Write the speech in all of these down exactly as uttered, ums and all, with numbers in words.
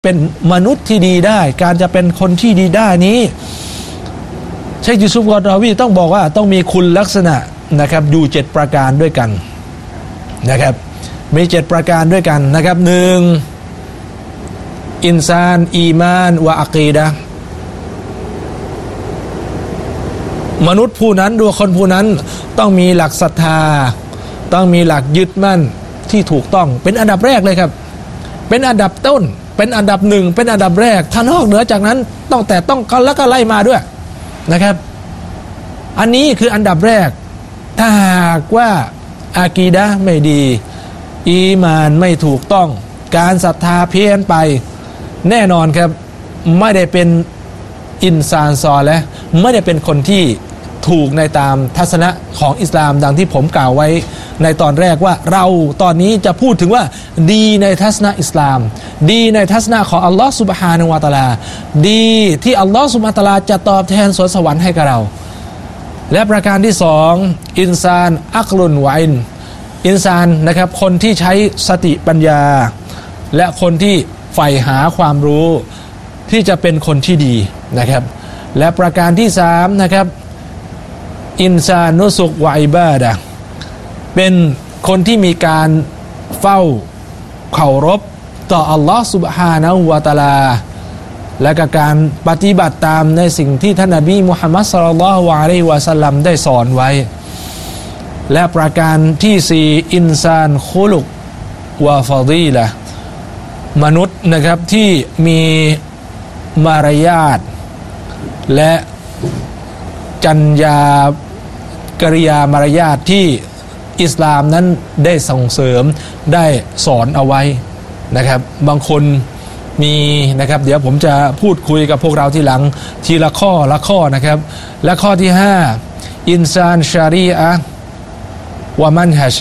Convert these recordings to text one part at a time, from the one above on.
เป็นมนุษย์ที่ดีได้การจะเป็นคนที่ดีได้นี้เชคยูซุฟกอรอวีต้องบอกว่าต้องมีคุณลักษณะนะครับอยู่เจ็ดประการด้วยกันนะครับมีเจ็ดประการด้วยกันนะครับหนึ่งอินซานอีมานวะอะกีดะห์มนุษย์ผู้นั้นดูคนผู้นั้นต้องมีหลักศรัทธาต้องมีหลักยึดมั่นที่ถูกต้องเป็นอันดับแรกเลยครับเป็นอันดับต้นเป็นอันดับหนึ่งเป็นอันดับแรกถ้านอกเหนือจากนั้นต้องแต่ต้องแล้วก็ไล่มาด้วยนะครับอันนี้คืออันดับแรกถ้าหากว่าอากีดะห์ไม่ดีอีมานไม่ถูกต้องการศรัทธาเพี้ยนไปแน่นอนครับไม่ได้เป็นอินซานซอและไม่ได้เป็นคนที่ถูกในตามทัศนะของอิสลามดังที่ผมกล่าวไว้ในตอนแรกว่าเราตอนนี้จะพูดถึงว่าดีในทัศนะอิสลามดีในทัศนะของอัลลอฮฺซุบฮานะฮูวะตะอาลาดีที่อัลลอฮฺซุบฮานะฮูวะตะอาลาจะตอบแทนสวนสวรรค์ให้กับเราและประการที่สองอินซานอักลุนวะอินอินซานนะครับคนที่ใช้สติปัญญาและคนที่ใฝ่หาความรู้ที่จะเป็นคนที่ดีนะครับและประการที่สามนะครับอินซานุสุกวะอิบาดะห์เป็นคนที่มีการเฝ้าเคารพต่ออัลลอฮฺซุบฮานะฮูวะตะอาลาและก็การปฏิบัติตามในสิ่งที่ท่านนบีมุฮัมมัดศ็อลลัลลอฮุอะลัยฮิวะซัลลัมได้สอนไว้และประการที่สี่อินซานคุลุกวะฟะฎีละห์มนุษย์นะครับที่มีมารยาทและจัญญากริยามารยาทที่อิสลามนั้นได้ส่งเสริมได้สอนเอาไว้นะครับบางคนมีนะครับเดี๋ยวผมจะพูดคุยกับพวกเราทีหลังทีละข้อละข้อนะครับและข้อที่ห้าอินซานชารีอะห์วะมันฮัจ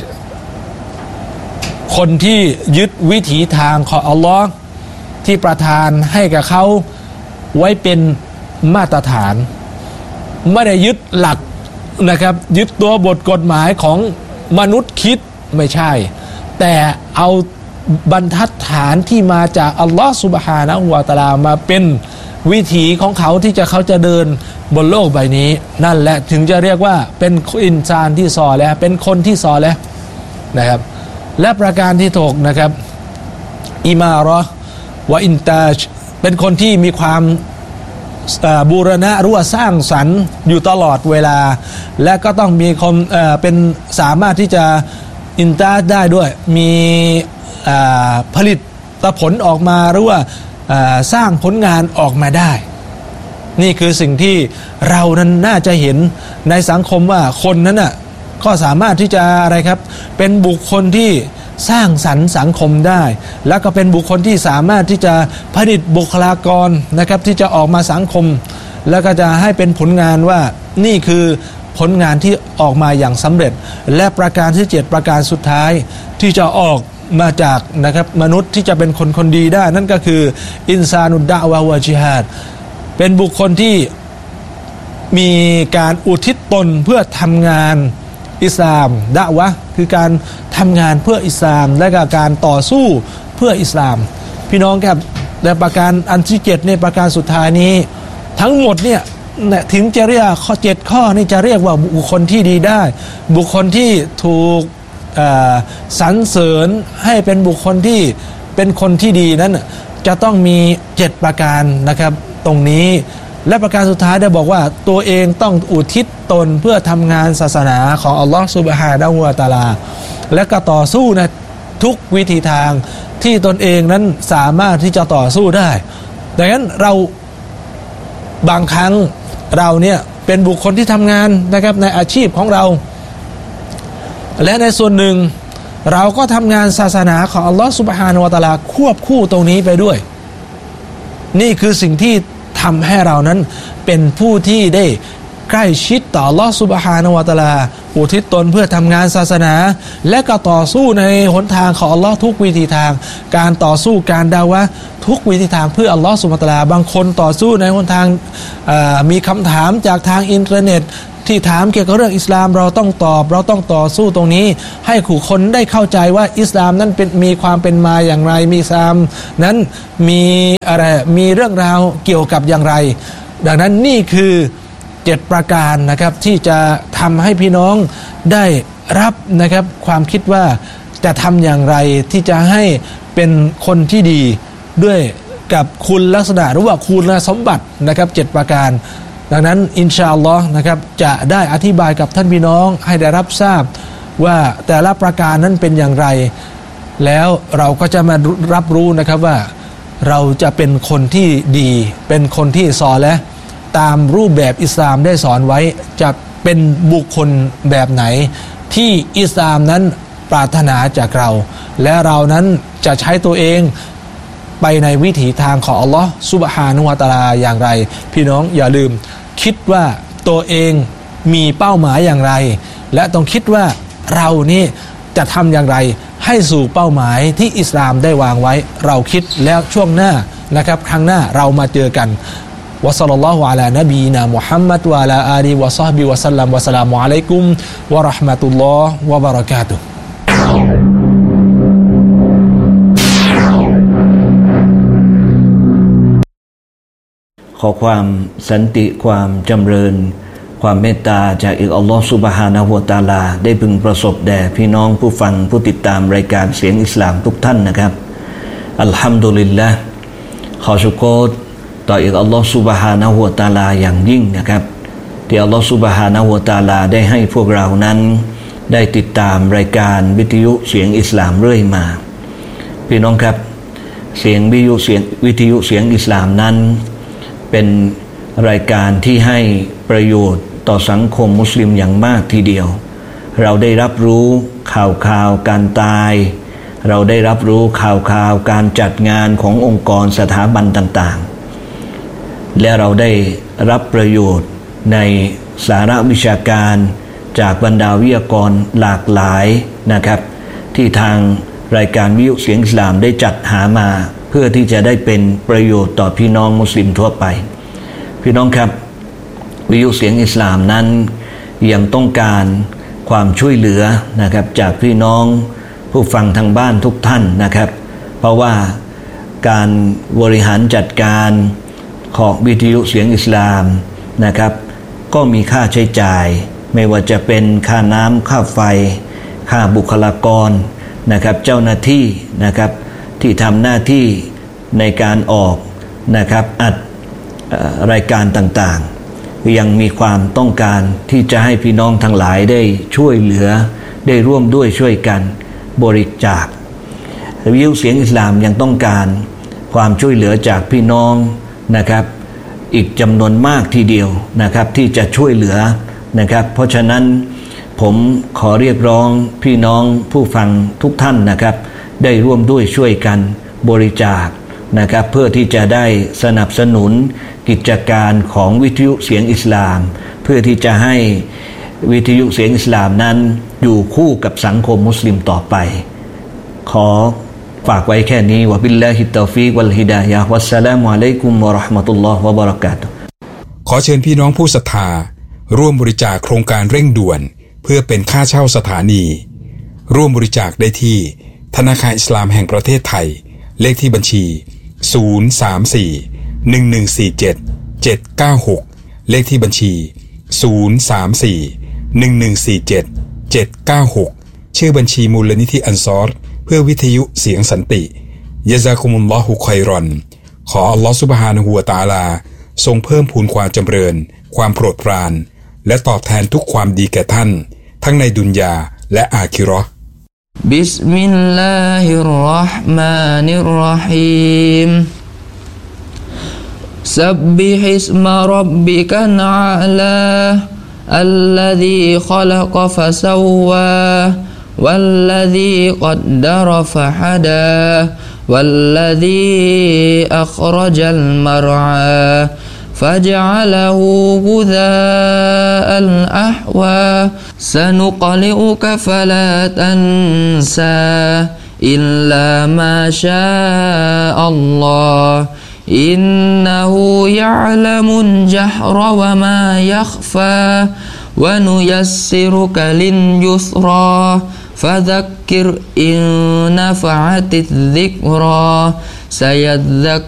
คนที่ยึดวิถีทางของอัลลอฮ์ที่ประทานให้กับเขาไว้เป็นมาตรฐานไม่ได้ยึดหลักนะครับยึดตัวบทกฎหมายของมนุษย์คิดไม่ใช่แต่เอาบรรทัดฐานที่มาจากอัลลอฮ์ซุบฮานะฮูวะตะอาลามาเป็นวิถีของเขาที่จะเขาจะเดินบนโลกใบนี้นั่นแหละถึงจะเรียกว่าเป็นอินซานที่ซอแล้วเป็นคนที่ซอแล้วนะครับและประการที่ถกนะครับอิมาเราะห์วะอินตาจเป็นคนที่มีความบูรณะรู้ว่าสร้างสรรค์อยู่ตลอดเวลาและก็ต้องมีความเป็นสามารถที่จะอินตาจได้ด้วยมีผลิตผลออกมาหรือว่าสร้างผลงานออกมาได้นี่คือสิ่งที่เรานั้นน่าจะเห็นในสังคมว่าคนนั้นน่ะก็สามารถที่จะอะไรครับเป็นบุคคลที่สร้างสรรค์สังคมได้แล้วก็เป็นบุคคลที่สามารถที่จะผลิตบุคลากรนะครับที่จะออกมาสังคมแล้วก็จะให้เป็นผลงานว่านี่คือผลงานที่ออกมาอย่างสำเร็จและประการที่เจ็ดประการสุดท้ายที่จะออกมาจากนะครับมนุษย์ที่จะเป็นคนคนดีได้นั่นก็คืออินซานุดดะวะวะจิฮาดเป็นบุคคลที่มีการอุทิศตนเพื่อทำงานอิสลามดะวะคือการทำงานเพื่ออิสลามและก็การต่อสู้เพื่ออิสลามพี่น้องครับและประการอันที่เจ็ดในประการสุดท้ายนี้ทั้งหมดเนี่ยถึงจะเรียกข้อเจ็ดข้อนี่จะเรียกว่าบุคคลที่ดีได้บุคคลที่ถูกสรรเสริญให้เป็นบุคคลที่เป็นคนที่ดีนั้นจะต้องมีเจ็ดประการนะครับตรงนี้และประการสุดท้ายได้บอกว่าตัวเองต้องอุทิศตนเพื่อทำงานศาสนาของอัลลอฮฺซุบฮานะฮูวะตะอาลาและก็ต่อสู้ในทุกวิธีทางที่ตนเองนั้นสามารถที่จะต่อสู้ได้ดังนั้นเราบางครั้งเราเนี่ยเป็นบุคคลที่ทำงานนะครับในอาชีพของเราและในส่วนหนึ่งเราก็ทำงานศาสนาของอัลลอฮฺซุบฮานะฮูวะตะอาลาควบคู่ตรงนี้ไปด้วยนี่คือสิ่งที่ทำให้เรานั้นเป็นผู้ที่ได้ใกล้ชิดต่ออัลเลาะห์ซุบฮานะฮูวะตะอาลาอุทิศตนเพื่อทำงานศาสนาและก็ต่อสู้ในหนทางของอัลเลาะห์ทุกวิธีทางการต่อสู้การดาวะห์ทุกวิธีทางเพื่ออัลเลาะห์ซุบฮานะฮูวะตะอาลาบางคนต่อสู้ในหนทางมีคำถามจากทางอินเทอร์เน็ตที่ถามเกี่ยวกับเรื่องอิสลามเราต้องตอบเราต้องต่อสู้ตรงนี้ให้ผู้คนได้เข้าใจว่าอิสลามนั้นเป็นมีความเป็นมาอย่างไรมีอิสลามนั้นมีอะไรมีเรื่องราวเกี่ยวกับอย่างไรดังนั้นนี่คือเจ็ดประการนะครับที่จะทำให้พี่น้องได้รับนะครับความคิดว่าจะทำอย่างไรที่จะให้เป็นคนที่ดีด้วยกับคุณลักษณะหรือว่าคุณสมบัตินะครับเจ็ดประการดังนั้นอินชาอัลลอฮ์นะครับจะได้อธิบายกับท่านพี่น้องให้ได้รับทราบว่าแต่ละประการนั้นเป็นอย่างไรแล้วเราก็จะมารับรู้นะครับว่าเราจะเป็นคนที่ดีเป็นคนที่สอนและตามรูปแบบอิสลามได้สอนไว้จะเป็นบุคคลแบบไหนที่อิสลามนั้นปรารถนาจากเราและเรานั้นจะใช้ตัวเองไปในวิถีทางของอัลลอฮ์ซุบฮานะฮูวะตะอาลาอย่างไรพี่น้องอย่าลืมคิดว่าตัวเองมีเป้าหมายอย่างไรและต้องคิดว่าเรานี่จะทำอย่างไรให้สู่เป้าหมายที่อิสลามได้วางไว้เราคิดแล้วช่วงหน้านะครับครั้งหน้าเรามาเจอกันวะศ็อลลัลลอฮุอะลานะบีนามุฮัมมัดวะอะลาอาลีวะศอฮบิวะซัลลัมวะสลามุอะลัยกุมวะเราะห์มะตุลลอฮ์วะบะเราะกาตุฮ์ขอความสันติความจำเริญความเมตตาจากอิอัลลอฮฺซุบฮานะฮูวะตะอาลาได้พึงประสบแด่พี่น้องผู้ฟังผู้ติดตามรายการเสียงอิสลามทุกท่านนะครับอัลฮัมดุลิลละห์ขอชุกรต่ออิอัลลอฮฺซุบฮานะฮูวะตะอาลาอย่างยิ่งนะครับที่อัลลอฮฺซุบฮานะฮูวะตะอาลาได้ให้พวกเรานั้นได้ติดตามรายการวิทยุเสียงอิสลามเรื่อยมาพี่น้องครับเสียงวิทยุเสียงวิทยุเสียงอิสลามนั้นเป็นรายการที่ให้ประโยชน์ต่อสังคมมุสลิมอย่างมากทีเดียวเราได้รับรู้ข่าวข่าวการตายเราได้รับรู้ข่าวข่าวการจัดงานขององค์กรสถาบันต่างๆและเราได้รับประโยชน์ในสาระวิชาการจากบรรดาวิทยากรหลากหลายนะครับที่ทางรายการวิทยุเสียงอิสลามได้จัดหามาเพื่อที่จะได้เป็นประโยชน์ต่อพี่น้องมุสลิมทั่วไปพี่น้องครับวิทยุเสียงอิสลามนั้นยังต้องการความช่วยเหลือนะครับจากพี่น้องผู้ฟังทางบ้านทุกท่านนะครับเพราะว่าการบริหารจัดการของวิทยุเสียงอิสลามนะครับก็มีค่าใช้จ่ายไม่ว่าจะเป็นค่าน้ำค่าไฟค่าบุคลากรนะครับเจ้าหน้าที่นะครับที่ทำหน้าที่ในการออกนะครับอัดรายการต่างๆยังมีความต้องการที่จะให้พี่น้องทั้งหลายได้ช่วยเหลือได้ร่วมด้วยช่วยกันบริจาควิทยุเสียงอิสลามยังต้องการความช่วยเหลือจากพี่น้องนะครับอีกจำนวนมากทีเดียวนะครับที่จะช่วยเหลือนะครับเพราะฉะนั้นผมขอเรียกร้องพี่น้องผู้ฟังทุกท่านนะครับได้ร่วมด้วยช่วยกันบริจาคนะครับเพื่อที่จะได้สนับสนุนกิจการของวิทยุเสียงอิสลามเพื่อที่จะให้วิทยุเสียงอิสลามนั้นอยู่คู่กับสังคมมุสลิมต่อไปขอฝากไว้แค่นี้วะบิลลาฮิตตอฟีกวัลฮิดายะฮ์วัสสลามุอะลัยกุมวะเราะห์มะตุลลอฮ์วะบะเราะกาตุฮ์ขอเชิญพี่น้องผู้ศรัทธาร่วมบริจาคโครงการเร่งด่วนเพื่อเป็นค่าเช่าสถานีร่วมบริจาคได้ที่ธนาคารอิสลามแห่งประเทศไทยเลขที่บัญชีศูนย์ สาม สี่ หนึ่ง หนึ่ง สี่ เจ็ด เจ็ด เก้า หกเลขที่บัญชีศูนย์ สาม สี่ หนึ่ง หนึ่ง สี่ เจ็ด เจ็ด เก้า หกชื่อบัญชีมูลนิธิอันซอรเพื่อวิทยุเสียงสันติยะซากุมุลลอฮุค็อยรอนขออัลลอฮฺซุบฮานะฮูวะตะอาลาทรงเพิ่มพูนความจำเริญความโปรดปรานและตอบแทนทุกความดีแก่ท่านทั้งในดุนยาและอาคิเราะห์บิสมิลลาฮิรเราะห์มานิรเราะฮีมซับบิฮิสมะร็อบบิกันอะลาอัลลซีคอลักฟะซาววาวัลลซีกัดดะรฟะฮะดาวัลลซีอัคเราะจัลมะรอา فجعله غثاء أحوى سنقرئك فلا تنسى إلا ما شاء الله إنه يعلم الجهر وما يخفى ونيسرك لليسرى فذكر إن نفعت الذكرى سيذكر